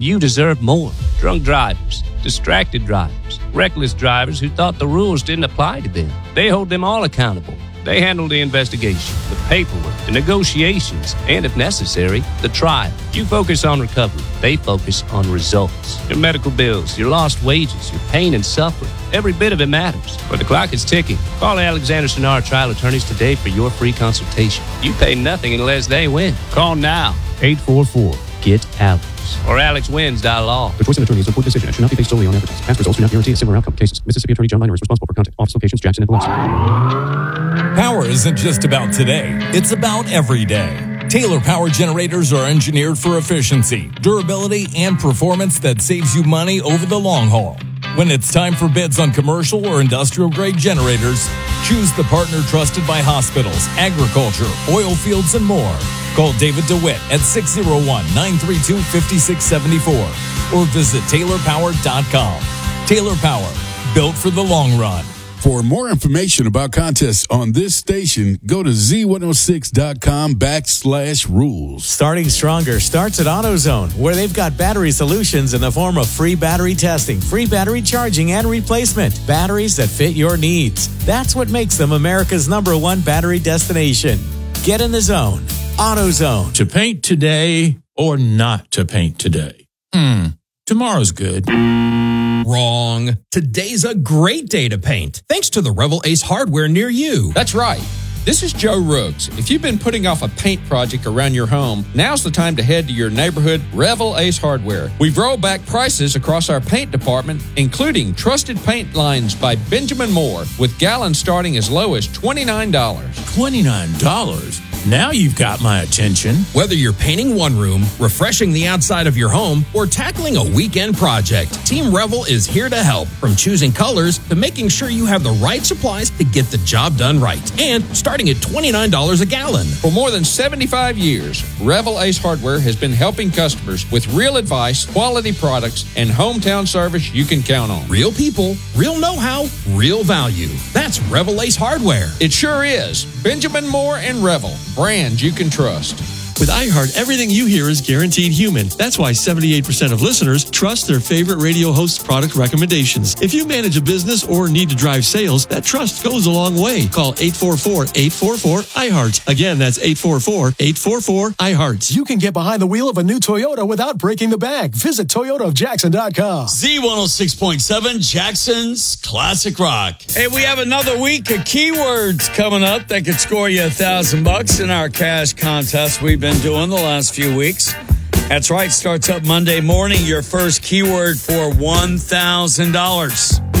You deserve more. Drunk drivers, distracted drivers, reckless drivers who thought the rules didn't apply to them. They hold them all accountable. They handle the investigation, the paperwork, the negotiations, and if necessary, the trial. You focus on recovery. They focus on results. Your medical bills, your lost wages, your pain and suffering. Every bit of it matters. But the clock is ticking. Call Alexander Sonar Trial Attorneys today for your free consultation. You pay nothing unless they win. Call now. 844-GET-ALEX. Or AlexWins.law. The choice of an attorney is an important decision and should not be based solely on advertising. Past results do not guarantee a similar outcome. Cases. Mississippi Attorney John Miner is responsible for content. Office locations Jackson and Biloxi. Power isn't just about today. It's about every day. Taylor Power generators are engineered for efficiency, durability, and performance that saves you money over the long haul. When it's time for bids on commercial or industrial-grade generators, choose the partner trusted by hospitals, agriculture, oil fields, and more. Call David DeWitt at 601-932-5674 or visit TaylorPower.com. Taylor Power, built for the long run. For more information about contests on this station, go to z106.com/rules. Starting Stronger starts at AutoZone, where they've got battery solutions in the form of free battery testing, free battery charging, and replacement. Batteries that fit your needs. That's what makes them America's #1 battery destination. Get in the zone. AutoZone. To paint today or not to paint today? Tomorrow's good. Wrong. Today's a great day to paint, thanks to the Revel Ace hardware near you. That's right. This is Joe Ruggs. If you've been putting off a paint project around your home, now's the time to head to your neighborhood Revel Ace Hardware. We've rolled back prices across our paint department, including trusted paint lines by Benjamin Moore, with gallons starting as low as $29. $29? Now you've got my attention. Whether you're painting one room, refreshing the outside of your home, or tackling a weekend project, Team Revel is here to help. From choosing colors to making sure you have the right supplies to get the job done right. And starting at $29 a gallon. For more than 75 years, Revel Ace Hardware has been helping customers with real advice, quality products, and hometown service you can count on. Real people, real know-how, real value. That's Revel Ace Hardware. It sure is. Benjamin Moore and Revel. Brands you can trust. With iHeart, everything you hear is guaranteed human. That's why 78% of listeners trust their favorite radio host's product recommendations. If you manage a business or need to drive sales, that trust goes a long way. Call 844-844-iHeart. Again, that's 844-844-iHeart. You can get behind the wheel of a new Toyota without breaking the bank. Visit ToyotaofJackson.com. Z106.7, Jackson's Classic Rock. Hey, we have another week of keywords coming up that could score you $1,000 in our cash contest we've been doing the last few weeks. That's right. Starts up Monday morning. Your first keyword for $1,000.